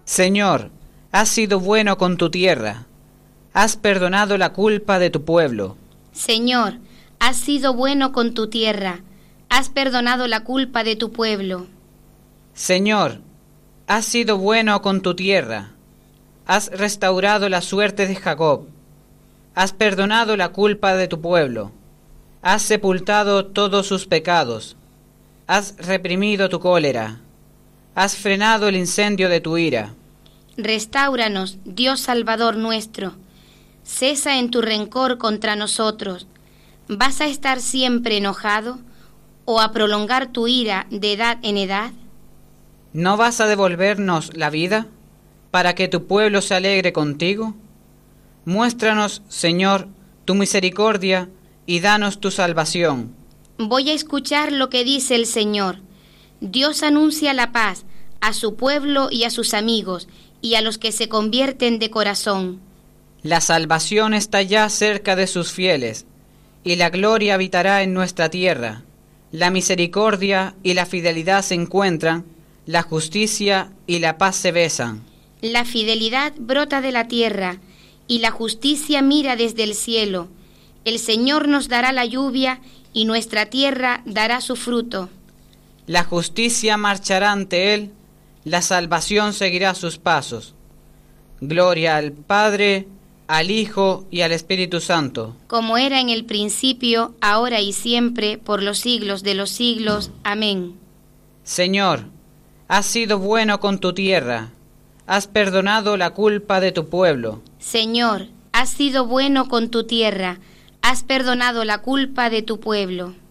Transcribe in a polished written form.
Señor, has sido bueno con tu tierra, has perdonado la culpa de tu pueblo. Señor, has sido bueno con tu tierra, has perdonado la culpa de tu pueblo. Señor, has sido bueno con tu tierra, has restaurado la suerte de Jacob, has perdonado la culpa de tu pueblo, has sepultado todos sus pecados, has reprimido tu cólera, has frenado el incendio de tu ira. Restáuranos, Dios Salvador nuestro, cesa en tu rencor contra nosotros. ¿Vas a estar siempre enojado o a prolongar tu ira de edad en edad? ¿No vas a devolvernos la vida para que tu pueblo se alegre contigo? Muéstranos, Señor, tu misericordia y danos tu salvación. Voy a escuchar lo que dice el Señor. Dios anuncia la paz a su pueblo y a sus amigos y a los que se convierten de corazón. La salvación está ya cerca de sus fieles, y la gloria habitará en nuestra tierra. La misericordia y la fidelidad se encuentran, la justicia y la paz se besan. La fidelidad brota de la tierra, y la justicia mira desde el cielo. El Señor nos dará la lluvia, y nuestra tierra dará su fruto. La justicia marchará ante él, la salvación seguirá sus pasos. Gloria al Padre, al Hijo y al Espíritu Santo. Como era en el principio, ahora y siempre, por los siglos de los siglos. Amén. Señor, has sido bueno con tu tierra, has perdonado la culpa de tu pueblo. Señor, has sido bueno con tu tierra, has perdonado la culpa de tu pueblo.